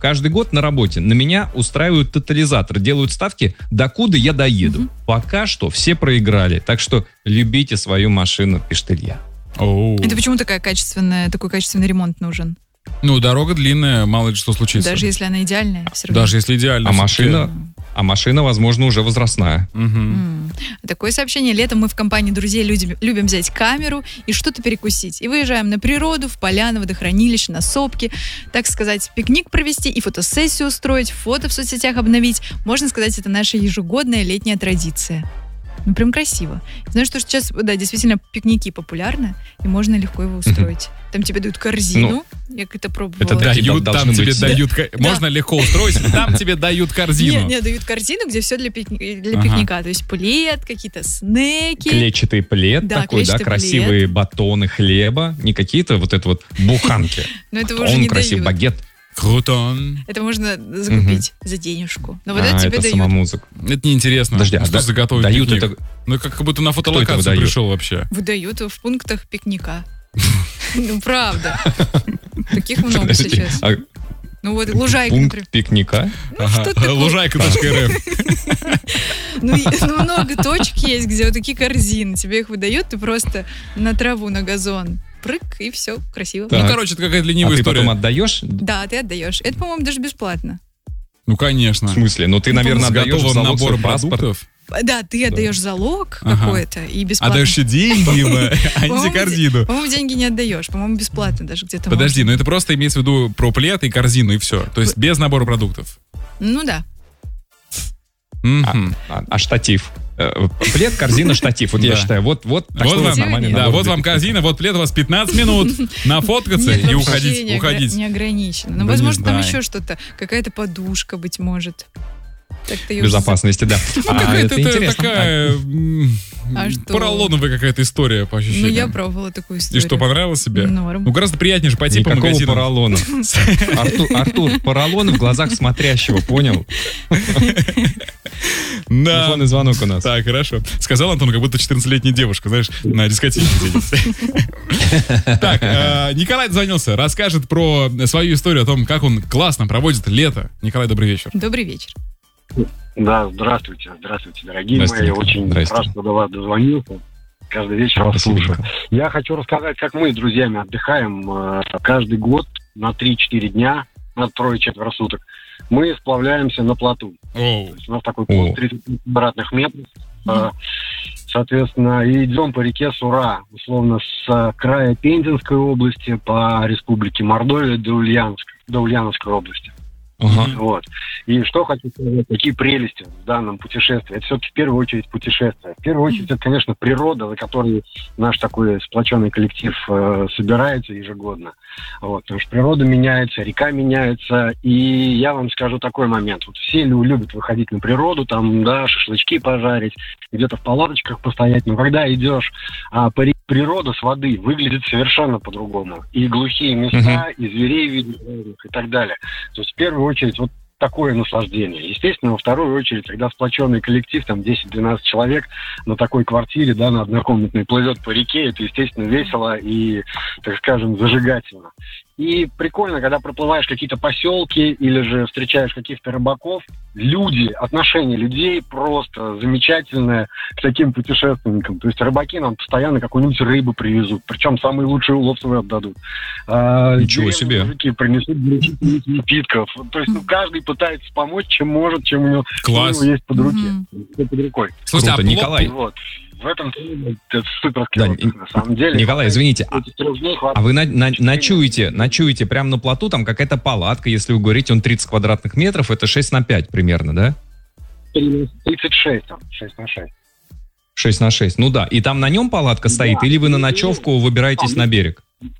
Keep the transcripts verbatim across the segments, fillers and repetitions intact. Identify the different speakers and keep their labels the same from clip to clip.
Speaker 1: каждый год на работе на меня устраивают тотализатор, делают ставки, докуда я доеду. Угу. Пока что все проиграли. Так что любите свою машину, пишет Илья.
Speaker 2: Оу.
Speaker 3: Это почему такая качественная, такой качественный ремонт нужен?
Speaker 2: Ну, дорога длинная, мало ли что случится.
Speaker 3: Даже если она идеальная? Все равно.
Speaker 2: Даже если идеальная.
Speaker 1: А машина... А машина, возможно, уже возрастная.
Speaker 2: Угу.
Speaker 3: М-м. Такое сообщение. Летом мы в компании друзей любим, любим взять камеру и что-то перекусить. И выезжаем на природу, в поляны, водохранилище, на сопки. Так сказать, пикник провести и фотосессию устроить, фото в соцсетях обновить. Можно сказать, это наша ежегодная летняя традиция. Ну, прям красиво. Знаю, что сейчас, да, действительно, пикники популярны, и можно легко его устроить. Mm-hmm. Там тебе дают корзину, ну, я как-то пробовала.
Speaker 2: Это дают, там тебе
Speaker 1: быть.
Speaker 2: дают...
Speaker 3: Да.
Speaker 2: Можно легко устроить, там тебе дают корзину.
Speaker 3: Нет, нет, дают корзину, где все для, пикни... для ага. пикника. То есть плед, какие-то снеки.
Speaker 1: Клетчатый плед
Speaker 3: да,
Speaker 1: такой, да, красивые плед. Батоны хлеба, не какие-то вот это вот буханки.
Speaker 3: Но этого уже не
Speaker 1: красивый
Speaker 3: дают.
Speaker 1: багет.
Speaker 2: Круто.
Speaker 3: Это можно закупить угу. за денежку. Но вот
Speaker 1: а,
Speaker 3: это тебе
Speaker 1: это
Speaker 3: дают.
Speaker 1: сама музыка.
Speaker 2: Это неинтересно.
Speaker 1: Подожди,
Speaker 2: ну,
Speaker 1: а
Speaker 2: что
Speaker 1: да,
Speaker 2: заготовить
Speaker 1: дают
Speaker 2: пикник?
Speaker 1: это...
Speaker 2: Ну, как будто на фотолокацию пришел вообще.
Speaker 3: Выдают в пунктах пикника. Ну, правда. Таких много сейчас. Ну вот, лужайка,
Speaker 1: например.
Speaker 3: Пункт
Speaker 1: пикника?
Speaker 2: Лужайка точка эр эф.
Speaker 3: Ну, много точек есть, где вот такие корзины. Тебе их выдают, ты просто на траву, на газон. Прыг, и все, красиво.
Speaker 2: Так. Ну, короче, это какая-то ленивая
Speaker 1: а
Speaker 2: история.
Speaker 1: ты потом отдаешь?
Speaker 3: Да, ты отдаешь. Это, по-моему, даже бесплатно.
Speaker 2: Ну, конечно.
Speaker 1: В смысле? Ну, ты, ну, наверное, отдаешь в залог свой паспорт.
Speaker 3: Да, ты отдаешь да. залог ага. какой-то и бесплатно.
Speaker 2: Отдаешь еще деньги, а не корзину.
Speaker 3: По-моему, деньги не отдаешь. По-моему, бесплатно даже где-то.
Speaker 2: Подожди, но это просто имеется в виду про плед и корзину, и все. То есть без набора продуктов.
Speaker 3: Ну да.
Speaker 1: А штатив? Плед, корзина, штатив. Вот я считаю, вот вот
Speaker 2: вот вам, да, вот вам корзина, вот плед, у вас пятнадцать минут нафоткаться и уходить.
Speaker 3: Не,
Speaker 2: уходить.
Speaker 3: не ограничено. Ну, возможно, там еще что-то, какая-то подушка, быть может.
Speaker 1: Безопасности, да.
Speaker 2: Ну, а, какая-то это такая а поролоновая какая-то история, по ощущениям.
Speaker 3: Ну, я пробовала такую историю.
Speaker 2: И что, понравилось себе?
Speaker 3: Норм.
Speaker 2: Ну, гораздо приятнее же пойти по магазину.
Speaker 1: Никакого поролона. Артур, Артур, поролон в глазах смотрящего, понял?
Speaker 2: Да.
Speaker 1: Телефонный звонок у нас.
Speaker 2: Так, хорошо. Сказал Антон, как будто четырнадцатилетняя девушка, знаешь, на дискотеке едет. Так, Николай дозвонился, расскажет про свою историю о том, как он классно проводит лето. Николай, добрый вечер.
Speaker 3: Добрый вечер.
Speaker 4: Да, здравствуйте, здравствуйте, дорогие мои. Очень рад, что до вас дозвонился. Каждый вечер вас слушаю. Я хочу рассказать, как мы с друзьями отдыхаем каждый год на три-четыре дня, на трое-четверо суток. Мы сплавляемся на плоту.
Speaker 2: Oh.
Speaker 4: То есть у нас такой плот тридцать квадратных метров. Mm. Соответственно, и идем по реке Сура, условно, с края Пензенской области по республике Мордовия до Ульяновской, до Ульяновской области. Uh-huh. Вот. И что хочу сказать, какие прелести в данном путешествии. Это все-таки в первую очередь путешествие. В первую очередь это, конечно, природа, за которой наш такой сплоченный коллектив э, собирается ежегодно. Вот. Потому что природа меняется, река меняется. И я вам скажу такой момент. Вот все любят выходить на природу, там, да, шашлычки пожарить, где-то в палаточках постоять. Но когда идешь а, по реке, природа с воды выглядит совершенно по-другому. И глухие места, uh-huh. и зверей видно, и так далее. То есть в первую очередь вот такое наслаждение. Естественно, во вторую очередь, когда сплоченный коллектив, там десять-двенадцать человек на такой квартире, да, на однокомнатной плывет по реке, это, естественно, весело и, так скажем, зажигательно. И прикольно, когда проплываешь какие-то поселки или же встречаешь каких-то рыбаков, люди, отношение людей просто замечательное к таким путешественникам. То есть рыбаки нам постоянно какую-нибудь рыбу привезут, причем самый лучший улов свой отдадут. А,
Speaker 1: Ничего себе.
Speaker 4: Мужики принесут напитков. То есть ну, каждый пытается помочь, чем может, чем у него, у него есть под, руки, mm-hmm. под рукой.
Speaker 1: Слушайте, а Николай...
Speaker 4: Вот. В этом это супер клево, да, на самом деле.
Speaker 1: Николай, извините, а, а вы на, на, ночуете, ночуете прямо на плоту, там какая-то палатка, если вы говорите, он тридцать квадратных метров, это шесть на пять примерно, да?
Speaker 4: тридцать шесть, там, шесть на шесть.
Speaker 1: шесть на шесть, ну да. И там на нем палатка стоит, да. Или вы на ночевку выбираетесь а, на берег?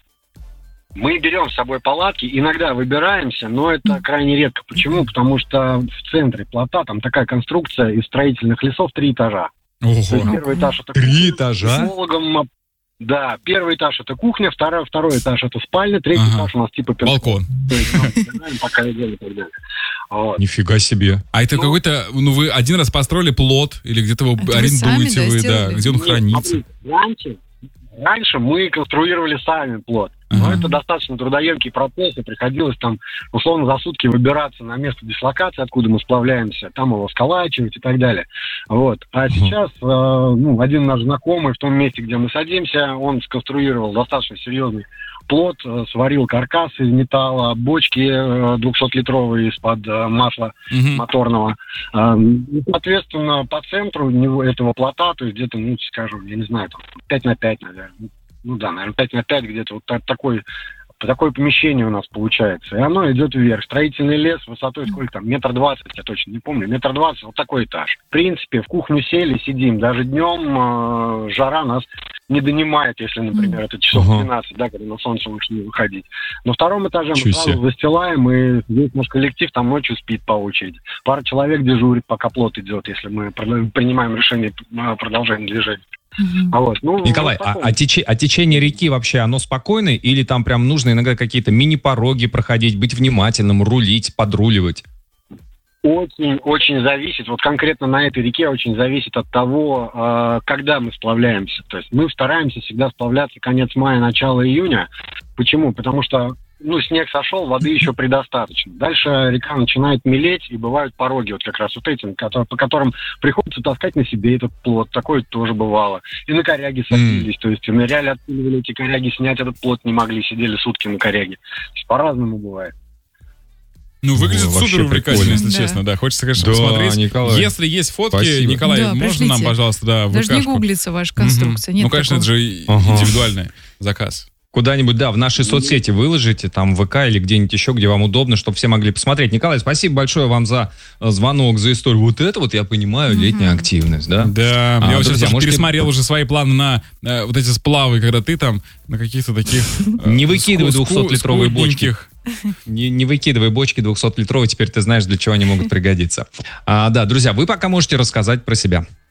Speaker 4: Мы берем с собой палатки, иногда выбираемся, но это крайне редко. Почему? Потому что в центре плота там такая конструкция из строительных лесов, три этажа.
Speaker 2: Ого.
Speaker 4: То есть первый этаж это
Speaker 1: Три этажа?
Speaker 4: Технологом, да, первый этаж это кухня, второй, второй этаж это спальня, третий ага. этаж у нас типа пенсион.
Speaker 2: Балкон.
Speaker 4: То есть, ну, пока идем и так далее. Вот.
Speaker 1: Нифига себе.
Speaker 2: А это ну, какой-то, ну вы один раз построили плот, или где-то его
Speaker 3: это
Speaker 2: арендуете
Speaker 3: вы,
Speaker 2: вы,
Speaker 3: сами, да,
Speaker 2: да, где он
Speaker 4: Нет,
Speaker 2: хранится?
Speaker 4: Раньше, раньше мы конструировали сами плот. Но
Speaker 2: Ага.
Speaker 4: это достаточно трудоемкий процесс, и приходилось там условно за сутки выбираться на место дислокации, откуда мы сплавляемся, там его сколачивать и так далее. Вот. А сейчас э, ну, один наш знакомый в том месте, где мы садимся, он сконструировал достаточно серьезный плот, э, сварил каркас из металла, бочки э, двухсотлитровые из-под э, масла
Speaker 2: Мгм.
Speaker 4: моторного. А, и, соответственно, по центру него, этого плота, то есть где-то, ну, скажем, я не знаю, там, пять на пять, наверное. Ну да, наверное, пять на пять где-то вот так- такой, такое помещение у нас получается. И оно идет вверх. Строительный лес высотой сколько там? Метр двадцать, я точно не помню. Метр двадцать, вот такой этаж. В принципе, в кухню сели, сидим. Даже днем э, жара нас не донимает, если, например, это часов
Speaker 1: Ага.
Speaker 4: двенадцать, да, когда на солнце лучше не выходить. На втором этаже мы
Speaker 1: Чё
Speaker 4: сразу
Speaker 1: себе.
Speaker 4: застилаем, и весь наш коллектив там ночью спит по очереди. Пара человек дежурит, пока плот идет, если мы прод- принимаем решение э, продолжения движения.
Speaker 3: Мгм.
Speaker 4: А вот, ну,
Speaker 1: Николай,
Speaker 4: вот
Speaker 1: а,
Speaker 4: такое.
Speaker 1: а тече- а течение реки вообще, оно спокойное? Или там прям нужно иногда какие-то мини-пороги проходить, быть внимательным, рулить, подруливать?
Speaker 4: Очень, очень зависит, вот конкретно на этой реке очень зависит от того, э, когда мы сплавляемся. То есть мы стараемся всегда сплавляться конец мая, начало июня. Почему? Потому что, ну, снег сошел, воды еще предостаточно. Дальше река начинает мелеть, и бывают пороги, вот как раз вот этим, которые, по которым приходится таскать на себе этот плот. Такое тоже бывало. И на коряге садились, то есть ныряли, отпиливали эти коряги, снять этот плот не могли, сидели сутки на коряге. То есть по-разному бывает.
Speaker 2: Ну, выглядит
Speaker 1: Ну, вообще
Speaker 2: супер увлекательно,
Speaker 1: прикольно.
Speaker 2: если
Speaker 3: Да.
Speaker 2: честно, да. Хочется, конечно,
Speaker 1: Да,
Speaker 2: посмотреть.
Speaker 1: Николай.
Speaker 2: Если есть фотки,
Speaker 1: Спасибо.
Speaker 2: Николай,
Speaker 3: Да,
Speaker 2: можно
Speaker 3: пришлите.
Speaker 2: нам, пожалуйста, да, в
Speaker 3: Даже не
Speaker 2: ВКшку?
Speaker 3: гуглится ваша
Speaker 2: Мгм.
Speaker 3: конструкция. Нет
Speaker 2: Ну, конечно, это
Speaker 3: такого.
Speaker 2: же и-
Speaker 1: Ага.
Speaker 2: индивидуальный заказ.
Speaker 1: Куда-нибудь, да, в наши соцсети выложите, там в ВК или где-нибудь еще, где вам удобно, чтобы все могли посмотреть. Николай, спасибо большое вам за э, звонок, за историю. Вот это вот, я понимаю, летняя активность, да?
Speaker 2: Да,
Speaker 1: А,
Speaker 2: я вот сейчас
Speaker 1: друзья,
Speaker 2: даже
Speaker 1: можете-
Speaker 2: пересмотрел уже свои планы на э, вот эти сплавы, когда ты там на каких-то таких... э,
Speaker 1: Не выкидывай
Speaker 2: ску-
Speaker 1: двухсотлитровые
Speaker 2: ску-
Speaker 1: бочки.
Speaker 2: скудненьких.
Speaker 1: Не, не выкидывай бочки двухсотлитровые, теперь ты знаешь, для чего они могут пригодиться. А, да, друзья, вы пока можете рассказать про себя.